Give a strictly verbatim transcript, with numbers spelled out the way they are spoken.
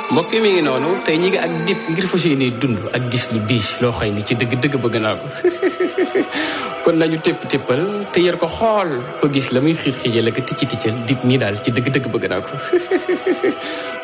mbokk mi ngi noonu tey ñi ngi ak dip ngir fas yéene dund ak gis lu diis loo xëy ni ci dëgg-dëgg bëgg naa ko kon nañu tépp téppal te yar ko xool ko gis la muy xiis xiijal ak ticci ticcal dip nii daal ci dëgg-dëgg bëgg naa ko